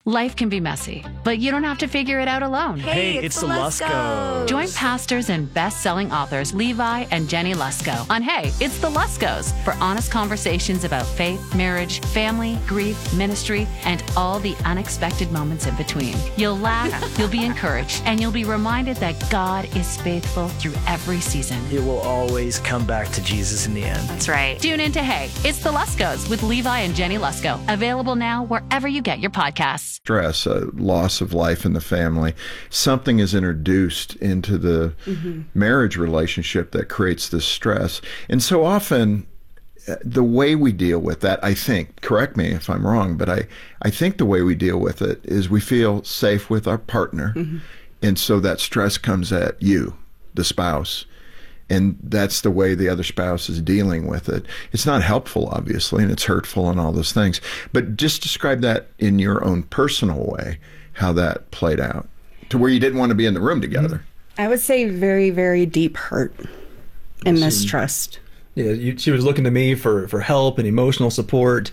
Life can be messy, but you don't have to figure it out alone. Hey, it's the Luskos. Join pastors and best-selling authors Levi and Jenny Lusko on Hey, It's the Luskos for honest conversations about faith, marriage, family, grief, ministry, and all the unexpected moments in between. You'll laugh, you'll be encouraged, and you'll be reminded that God is faithful through every season. It will always come back to Jesus in the end. That's right. Tune in to Hey, It's the Luskos with Levi and Jenny Lusko. Available now wherever you get your podcasts. Stress, loss of life in the family, something is introduced into the marriage relationship that creates this stress. And so often, the way we deal with that, I think, correct me if I'm wrong, but I think the way we deal with it is we feel safe with our partner. And so that stress comes at you, the spouse. And that's the way the other spouse is dealing with it. It's not helpful, obviously, and it's hurtful and all those things. But just describe that in your own personal way, how that played out, to where you didn't want to be in the room together. I would say very, very deep hurt and mistrust. Yeah, she was looking to me for help and emotional support.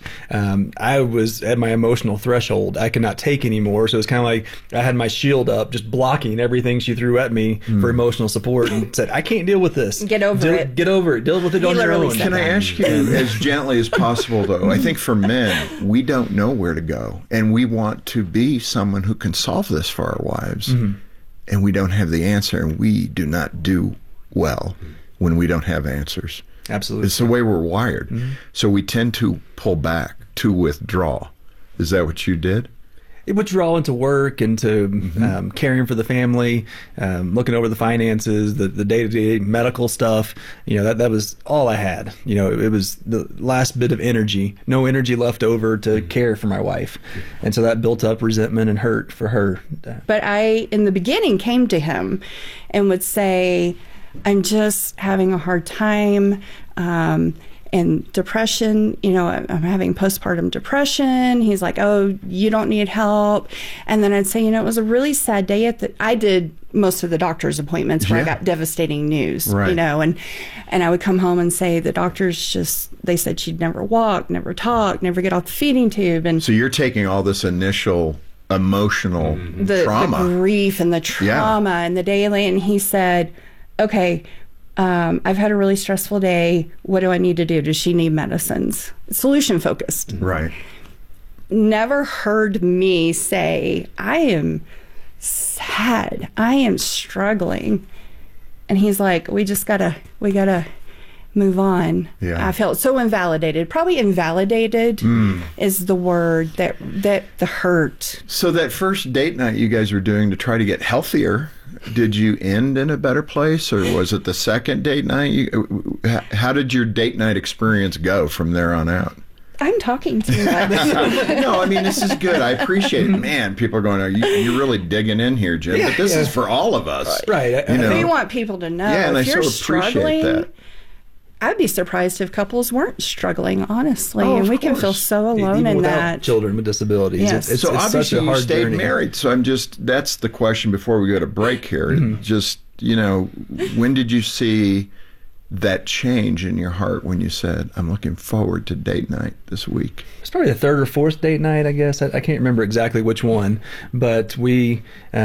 I was at my emotional threshold. I could not take anymore. So it's kind of like I had my shield up, just blocking everything she threw at me for emotional support, and said, I can't deal with this. Get over it. Get over it. Deal with it on your own. Can I ask you, as gently as possible, though, I think for men, we don't know where to go. And we want to be someone who can solve this for our wives. And we don't have the answer. And we do not do well when we don't have answers. Absolutely. It's the way we're wired. So we tend to pull back, to withdraw. Is that what you did? It withdrawal into work, into caring for the family, looking over the finances, the day-to-day medical stuff. You know, that was all I had. You know, it was the last bit of energy, no energy left over to care for my wife. And so that built up resentment and hurt for her. But I, in the beginning, came to him and would say, I'm just having a hard time, and depression, you know, I'm having postpartum depression. He's like, oh, you don't need help. And then I'd say, you know, it was a really sad day I did most of the doctor's appointments where I got devastating news, you know, and I would come home and say, the doctors they said she'd never walk, never talk, never get off the feeding tube. And so you're taking all this initial emotional trauma. The grief and the trauma and the daily. And he said, okay, I've had a really stressful day. What do I need to do? Does she need medicines? Solution focused. Right. Never heard me say, I am sad. I am struggling. And he's like, we gotta move on. Yeah. I felt so invalidated. Probably invalidated is the word that the hurt. So that first date night you guys were doing to try to get healthier, did you end in a better place, or was it the second date night? How did your date night experience go from there on out? I'm talking too much. No, I mean, this is good. I appreciate it. Man, people are going, you're really digging in here, Jim. But this is for all of us. Right. You know? We want people to know. Yeah, and if I you're so appreciate struggling, that. I'd be surprised if couples weren't struggling, honestly. Oh, and we can course. feel so alone Even in without that. children with disabilities. Yes. It's So such obviously a you hard stayed journey. married. So that's the question before we go to break here. Just, you know, when did you see that change in your heart when you said, I'm looking forward to date night this week? It's probably the third or fourth date night, I guess. I can't remember exactly which one, but we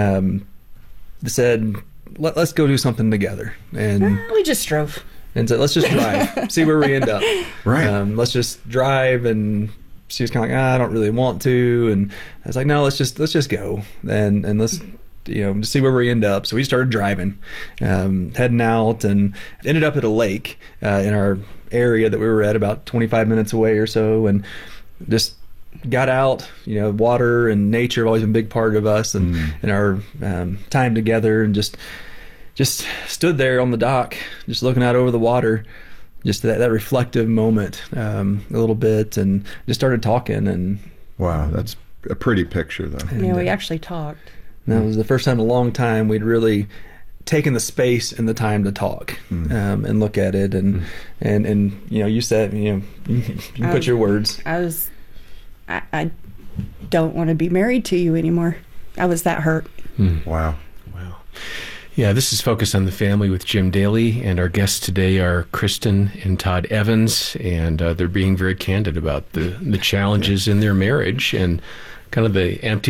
said, let's go do something together. And We just drove. and said, let's just drive, see where we end up. Right. Let's just drive. And she was kind of like, I don't really want to. And I was like, no, let's just go and let's, you know, see where we end up. So we started driving, heading out, and ended up at a lake in our area that we were at, about 25 minutes away or so, and just got out. You know, water and nature have always been a big part of us and our time together, and just stood there on the dock, just looking out over the water, just that reflective moment a little bit, and just started talking. And Wow, that's a pretty picture, though. Yeah, we actually talked. that was the first time in a long time we'd really taken the space and the time to talk and look at it. And you know, you said, you know, you put your words. I don't want to be married to you anymore. I was that hurt. Wow. Yeah, this is Focus on the Family with Jim Daly, and our guests today are Kristen and Todd Evans, and they're being very candid about the challenges in their marriage and kind of the empty